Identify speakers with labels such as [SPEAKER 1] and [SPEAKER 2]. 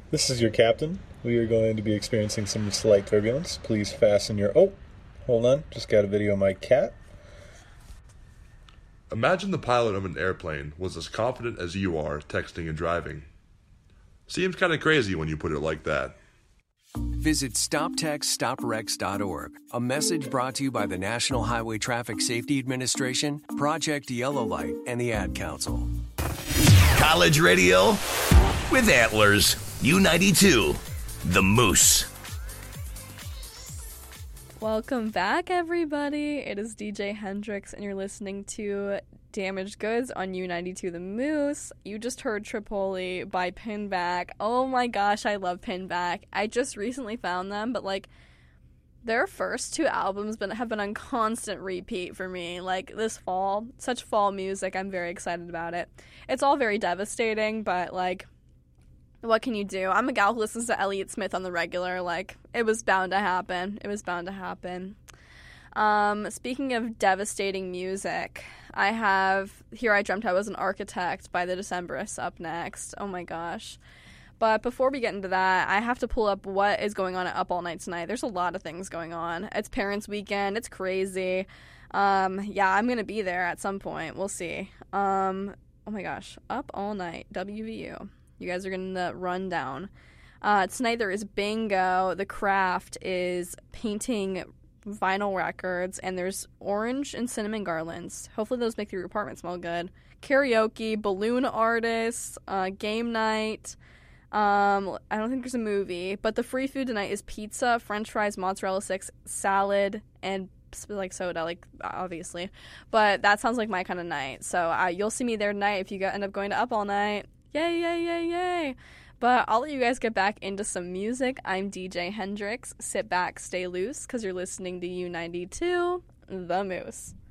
[SPEAKER 1] This is your captain. We are going to be experiencing some slight turbulence. Please fasten your... Oh, hold on. Just got a video of my cat.
[SPEAKER 2] Imagine the pilot of an airplane was as confident as you are texting and driving. Seems kind of crazy when you put it like that.
[SPEAKER 3] Visit StopTextStopWrecks.org. A message brought to you by the National Highway Traffic Safety Administration, Project Yellow Light, and the Ad Council.
[SPEAKER 4] College radio with Antlers. U92, The Moose.
[SPEAKER 5] Welcome back, everybody. It is DJ Hendrix, and you're listening to Damaged Goods on U92 The Moose. You just heard Tripoli by Pinback. Oh my gosh, I love Pinback. I just recently found them, but their first two albums have been on constant repeat for me. This fall, such fall music. I'm very excited about it. It's all very devastating, but what can you do? I'm a gal who listens to Elliott Smith on the regular. It was bound to happen. It was bound to happen. Speaking of devastating music, I have Here I Dreamt I Was an Architect by the Decemberists up next. Oh my gosh. But before we get into that, I have to pull up what is going on at Up All Night tonight. There's a lot of things going on. It's Parents' Weekend. It's crazy. Yeah, I'm going to be there at some point. We'll see. Oh my gosh. Up All Night, WVU. You guys are getting the rundown. Tonight there is bingo. The craft is painting vinyl records, and there's orange and cinnamon garlands. Hopefully those make your apartment smell good. Karaoke, balloon artists, game night. I don't think there's a movie, but the free food tonight is pizza, french fries, mozzarella sticks, salad, and soda, obviously. But that sounds like my kind of night. So you'll see me there tonight if you end up going to Up All Night. Yay, yay, yay, yay. But I'll let you guys get back into some music. I'm DJ Hendrix. Sit back, stay loose, because you're listening to U92, The Moose.